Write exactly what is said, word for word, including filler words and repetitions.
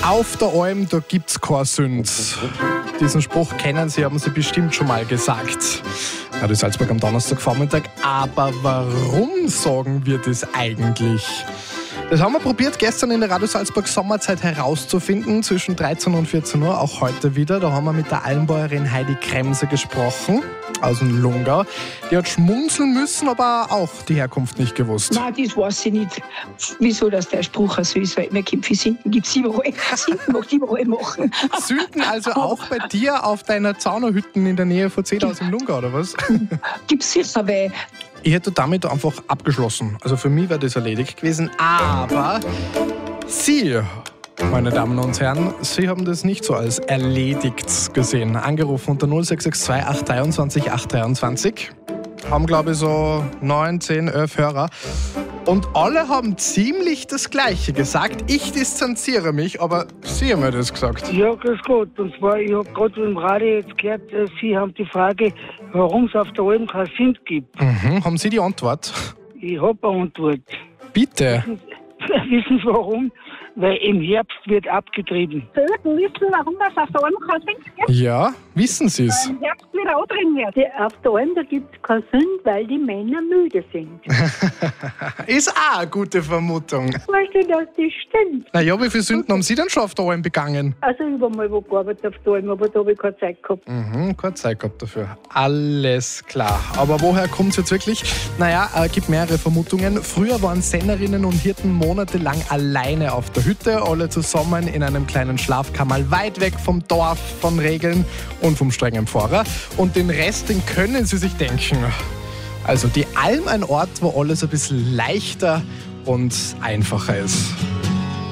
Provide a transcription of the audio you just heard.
Auf der Alm, da gibt's keine Sünd. Diesen Spruch kennen Sie, haben Sie bestimmt schon mal gesagt. Radio Salzburg am Donnerstagvormittag. Aber warum sagen wir das eigentlich? Das haben wir probiert, gestern in der Radio Salzburg Sommerzeit herauszufinden, zwischen dreizehn und vierzehn Uhr, auch heute wieder. Da haben wir mit der Almbäuerin Heidi Kremse gesprochen, aus dem Lungau. Die hat schmunzeln müssen, aber auch die Herkunft nicht gewusst. Nein, das weiß ich nicht. Wieso, dass der Spruch so ist, weil immer Kämpfe Sünden gibt es überall. Sünden macht überall machen. Sünden also auch bei dir auf deiner Zaunerhütten in der Nähe von Zedau aus dem Lungau, oder was? Gibt es sicher, weil... Ich hätte damit einfach abgeschlossen. Also für mich wäre das erledigt gewesen. Aber Sie, meine Damen und Herren, Sie haben das nicht so als erledigt gesehen. Angerufen unter null sechs sechs zwei acht drei zwei acht drei zwei. Haben, glaube ich, so neun, zehn, elf Hörer. Und alle haben ziemlich das Gleiche gesagt. Ich distanziere mich, aber Sie haben mir das gesagt. Ja, grüß Gott. Und zwar, ich habe gerade im Radio jetzt gehört, äh, Sie haben die Frage, warum es auf der Alm keinen Sünd gibt. Mhm. Haben Sie die Antwort? Ich habe eine Antwort. Bitte. Wissen, wissen Sie warum? Weil im Herbst wird abgetrieben. Sollten wissen, warum das auf der Alm kein Sünd gibt? Ja, wissen Sie es? Im Herbst wieder antrieben wird. Die, auf der Alm gibt es kein Sünd, weil die Männer müde sind. Ist auch eine gute Vermutung. Weißt du, dass das stimmt? Na ja, wie viele Sünden haben Sie denn schon auf der Alm begangen? Also ich habe mal wo gearbeitet auf der Alm, aber da habe ich keine Zeit gehabt. Mhm, keine Zeit gehabt dafür. Alles klar. Aber woher kommt es jetzt wirklich? Naja, es äh, gibt mehrere Vermutungen. Früher waren Sennerinnen und Hirten monatelang alleine auf der Hütte, alle zusammen in einem kleinen Schlafkammerl, weit weg vom Dorf, von Regeln und vom strengen Pfarrer. Und den Rest, den können Sie sich denken. Also die Alm, ein Ort, wo alles ein bisschen leichter und einfacher ist.